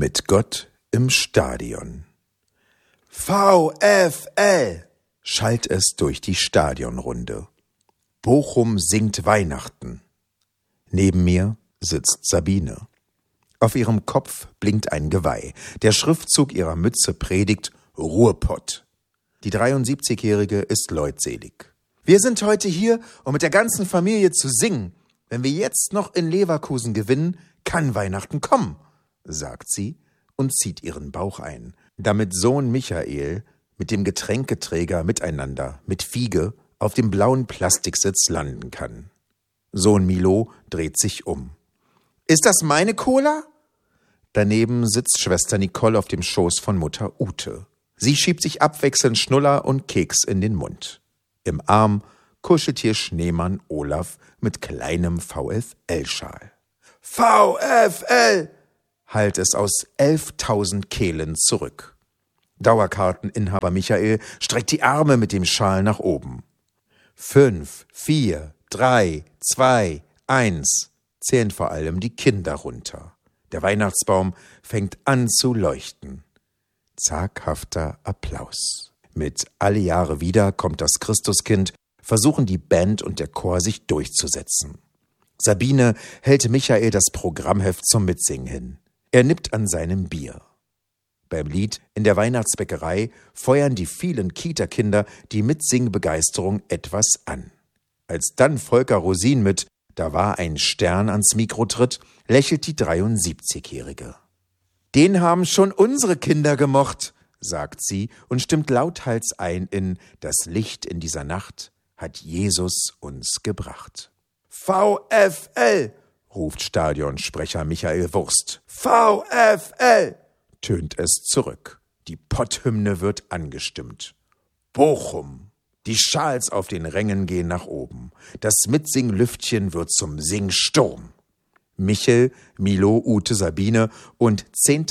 Mit Gott im Stadion. VfL, schallt es durch die Stadionrunde. Bochum singt Weihnachten. Neben mir sitzt Sabine. Auf ihrem Kopf blinkt ein Geweih. Der Schriftzug ihrer Mütze predigt Ruhrpott. Die 73-Jährige ist leutselig. Wir sind heute hier, um mit der ganzen Familie zu singen. Wenn wir jetzt noch in Leverkusen gewinnen, kann Weihnachten kommen, sagt sie und zieht ihren Bauch ein, damit Sohn Michael mit dem Getränketräger miteinander mit Fiege auf dem blauen Plastiksitz landen kann. Sohn Milo dreht sich um. Ist das meine Cola? Daneben sitzt Schwester Nicole auf dem Schoß von Mutter Ute. Sie schiebt sich abwechselnd Schnuller und Keks in den Mund. Im Arm kuschelt hier Schneemann Olaf mit kleinem VfL-Schal. VfL! Hallt es aus 11.000 Kehlen zurück. Dauerkarteninhaber Michael streckt die Arme mit dem Schal nach oben. 5, 4, 3, 2, 1 zählen vor allem die Kinder runter. Der Weihnachtsbaum fängt an zu leuchten. Zaghafter Applaus. Mit Alle Jahre wieder kommt das Christuskind, versuchen die Band und der Chor sich durchzusetzen. Sabine hält Michael das Programmheft zum Mitsingen hin. Er nippt an seinem Bier. Beim Lied In der Weihnachtsbäckerei feuern die vielen Kita-Kinder die Mitsingbegeisterung etwas an. Als dann Volker Rosin mit Da war ein Stern ans Mikro tritt, lächelt die 73-Jährige. Den haben schon unsere Kinder gemocht, sagt sie und stimmt lauthals ein in Das Licht in dieser Nacht hat Jesus uns gebracht. VfL, ruft Stadionsprecher Michael Wurst. VfL, tönt es zurück. Die Potthymne wird angestimmt. Bochum. Die Schals auf den Rängen gehen nach oben. Das Mitsinglüftchen wird zum Singsturm. Michel, Milo, Ute, Sabine und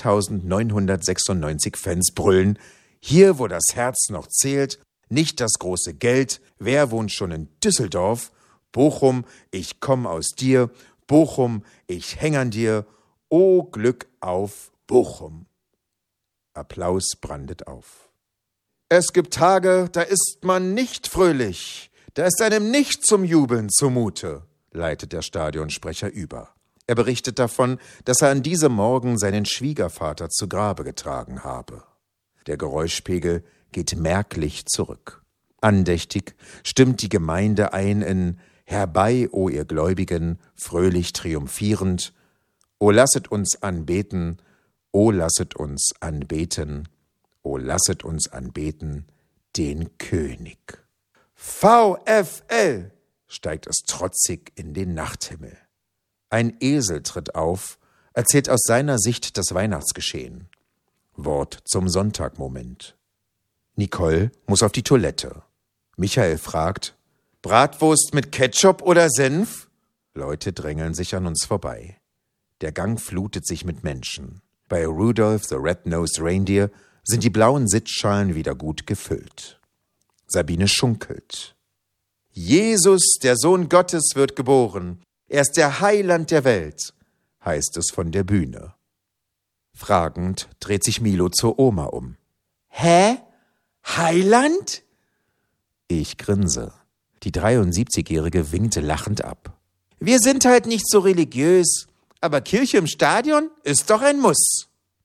10.996 Fans brüllen: Hier, wo das Herz noch zählt, nicht das große Geld. Wer wohnt schon in Düsseldorf? Bochum, ich komm aus dir. Bochum, ich häng an dir. O Glück auf Bochum. Applaus brandet auf. Es gibt Tage, da ist man nicht fröhlich. Da ist einem nicht zum Jubeln zumute, leitet der Stadionsprecher über. Er berichtet davon, dass er an diesem Morgen seinen Schwiegervater zu Grabe getragen habe. Der Geräuschpegel geht merklich zurück. Andächtig stimmt die Gemeinde ein in Herbei, o ihr Gläubigen, fröhlich triumphierend. O lasset uns anbeten, o lasset uns anbeten, o lasset uns anbeten, den König. VfL, steigt es trotzig in den Nachthimmel. Ein Esel tritt auf, erzählt aus seiner Sicht das Weihnachtsgeschehen. Wort zum Sonntagmoment. Nicole muss auf die Toilette. Michael fragt: Bratwurst mit Ketchup oder Senf? Leute drängeln sich an uns vorbei. Der Gang flutet sich mit Menschen. Bei Rudolph the Red-Nosed Reindeer sind die blauen Sitzschalen wieder gut gefüllt. Sabine schunkelt. Jesus, der Sohn Gottes, wird geboren. Er ist der Heiland der Welt, heißt es von der Bühne. Fragend dreht sich Milo zur Oma um. Hä? Heiland? Ich grinse. Die 73-Jährige winkte lachend ab. Wir sind halt nicht so religiös, aber Kirche im Stadion ist doch ein Muss.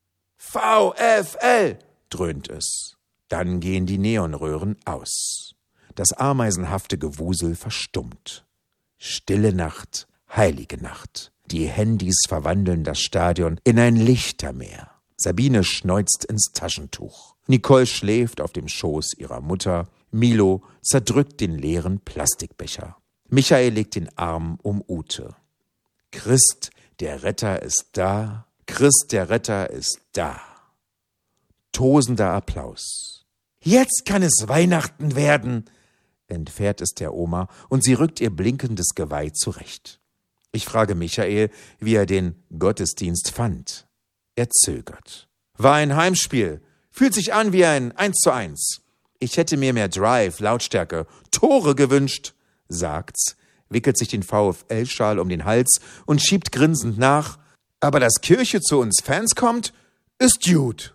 VfL, dröhnt es. Dann gehen die Neonröhren aus. Das ameisenhafte Gewusel verstummt. Stille Nacht, heilige Nacht. Die Handys verwandeln das Stadion in ein Lichtermeer. Sabine schneuzt ins Taschentuch. Nicole schläft auf dem Schoß ihrer Mutter. Milo zerdrückt den leeren Plastikbecher. Michael legt den Arm um Ute. Christ, der Retter ist da. Christ, der Retter ist da. Tosender Applaus. Jetzt kann es Weihnachten werden, entfährt es der Oma und sie rückt ihr blinkendes Geweih zurecht. Ich frage Michael, wie er den Gottesdienst fand. Er zögert. War ein Heimspiel. Fühlt sich an wie ein 1:1. Ich hätte mir mehr Drive, Lautstärke, Tore gewünscht, sagt's, wickelt sich den VfL-Schal um den Hals und schiebt grinsend nach. Aber dass Kirche zu uns Fans kommt, ist gut.